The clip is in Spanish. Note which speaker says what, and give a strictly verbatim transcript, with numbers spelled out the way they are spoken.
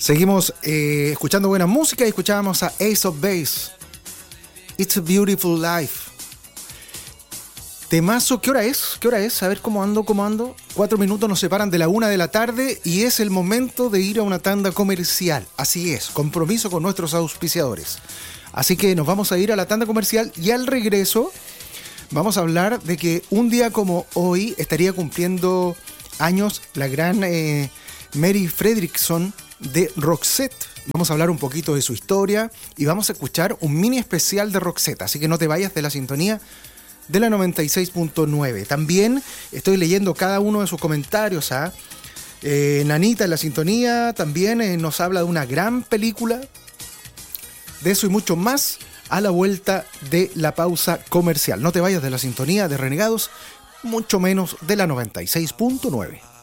Speaker 1: Seguimos eh, escuchando buena música y escuchábamos a Ace of Base. It's a Beautiful Life. Temazo, ¿qué hora es? ¿Qué hora es? A ver cómo ando, cómo ando. Cuatro minutos nos separan de la una de la tarde y es el momento de ir a una tanda comercial. Así es, compromiso con nuestros auspiciadores. Así que nos vamos a ir a la tanda comercial y al regreso vamos a hablar de que un día como hoy estaría cumpliendo años la gran eh, Mary Fredriksson de Roxette. Vamos a hablar un poquito de su historia y vamos a escuchar un mini especial de Roxette. Así que no te vayas de la sintonía de la noventa y seis punto nueve. También estoy leyendo cada uno de sus comentarios. ¿ah? Eh, Nanita en la sintonía también eh, nos habla de una gran película. De eso y mucho más a la vuelta de la pausa comercial. No te vayas de la sintonía de Renegados, mucho menos de la noventa y seis punto nueve.